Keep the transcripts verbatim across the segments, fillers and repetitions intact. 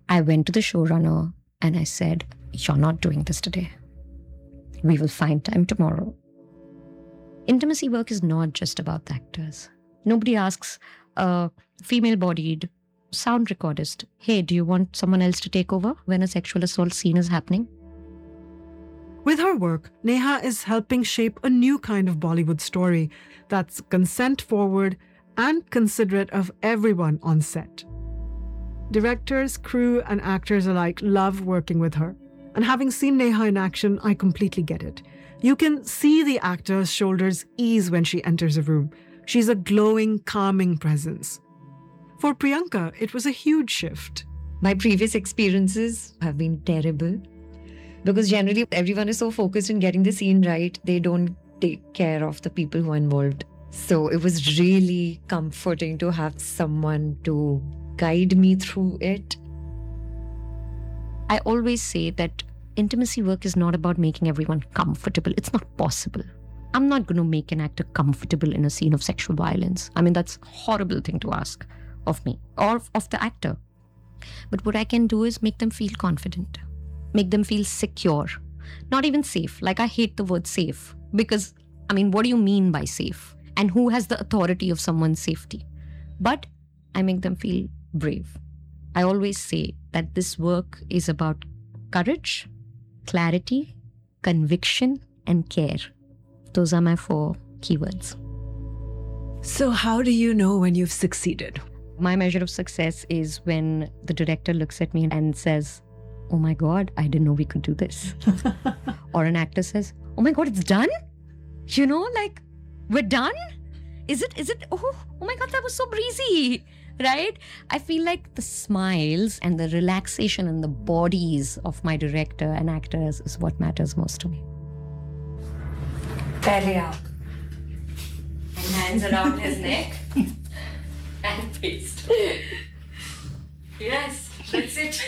I went to the showrunner and I said, "You're not doing this today. We will find time tomorrow." Intimacy work is not just about the actors. Nobody asks a female-bodied sound recordist, "Hey, do you want someone else to take over when a sexual assault scene is happening?" With her work, Neha is helping shape a new kind of Bollywood story that's consent-forward and considerate of everyone on set. Directors, crew, and actors alike love working with her. And having seen Neha in action, I completely get it. You can see the actor's shoulders ease when she enters a room. She's a glowing, calming presence. For Priyanka, it was a huge shift. My previous experiences have been terrible because generally everyone is so focused in getting the scene right, they don't take care of the people who are involved. So it was really comforting to have someone to guide me through it. I always say that intimacy work is not about making everyone comfortable. It's not possible. I'm not going to make an actor comfortable in a scene of sexual violence. I mean, that's a horrible thing to ask of me or of the actor. But what I can do is make them feel confident, make them feel secure, not even safe. Like, I hate the word safe because, I mean, what do you mean by safe? And who has the authority of someone's safety? But I make them feel brave. I always say that this work is about courage, clarity, conviction, and care. Those are my four keywords. So how do you know when you've succeeded? My measure of success is when the director looks at me and says, "Oh my God, I didn't know we could do this." Or an actor says, "Oh my God, it's done? You know, like, we're done? Is it, is it, oh, oh my God, that was so breezy." Right? I feel like the smiles and the relaxation in the bodies of my director and actors is what matters most to me. Belly up. And hands around his neck. And paste. Yes, that's it.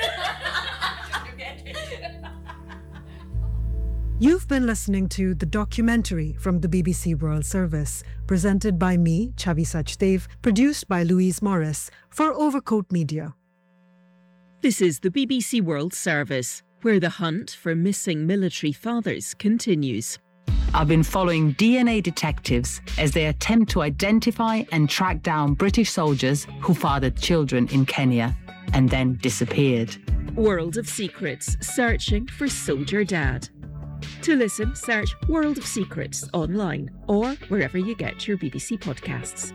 You've been listening to the documentary from the B B C World Service, presented by me, Chavi Sachdev, produced by Louise Morris for Overcoat Media. This is the B B C World Service, where the hunt for missing military fathers continues. I've been following D N A detectives as they attempt to identify and track down British soldiers who fathered children in Kenya and then disappeared. World of Secrets, searching for Soldier Dad. To listen, search World of Secrets online or wherever you get your B B C podcasts.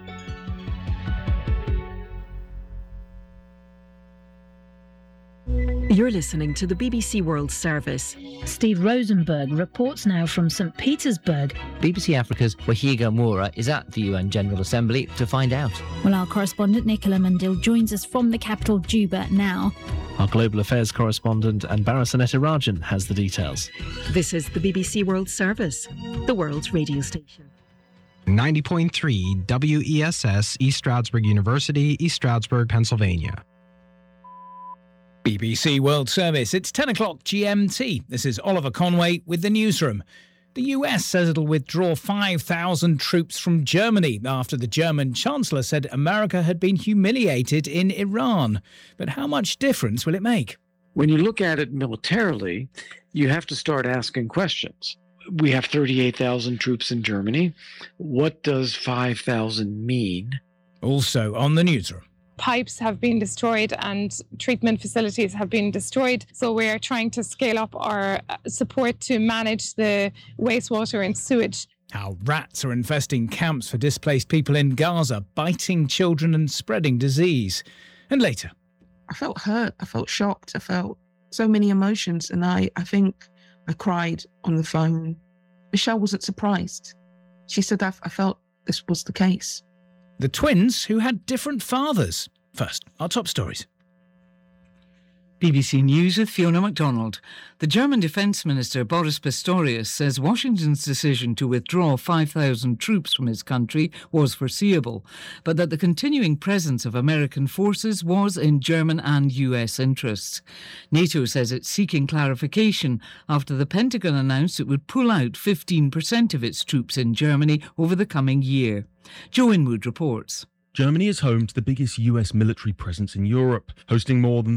You're listening to the B B C World Service. Steve Rosenberg reports now from Saint Petersburg. B B C Africa's Wahiga Moura is at the U N General Assembly to find out. Well, our correspondent Nicola Mandil joins us from the capital, Juba, now. Our Global Affairs correspondent Anbara Sanetta Rajan has the details. This is the B B C World Service, the world's radio station. ninety point three W E S S, East Stroudsburg University, East Stroudsburg, Pennsylvania. B B C World Service. It's ten o'clock G M T. This is Oliver Conway with the newsroom. The U S says it'll withdraw five thousand troops from Germany after the German Chancellor said America had been humiliated in Iran. But how much difference will it make? When you look at it militarily, you have to start asking questions. We have thirty-eight thousand troops in Germany. What does five thousand mean? Also on the newsroom. Pipes have been destroyed and treatment facilities have been destroyed. So we're trying to scale up our support to manage the wastewater and sewage. How rats are infesting camps for displaced people in Gaza, biting children and spreading disease. And later. I felt hurt. I felt shocked. I felt so many emotions. And I, I think I cried on the phone. Michelle wasn't surprised. She said, I, I felt this was the case. The twins who had different fathers. First, our top stories. B B C News with Fiona MacDonald. The German Defence Minister Boris Pistorius says Washington's decision to withdraw five thousand troops from his country was foreseeable, but that the continuing presence of American forces was in German and U S interests. NATO says it's seeking clarification after the Pentagon announced it would pull out fifteen percent of its troops in Germany over the coming year. Joe Inwood reports. Germany is home to the biggest U S military presence in Europe, hosting more than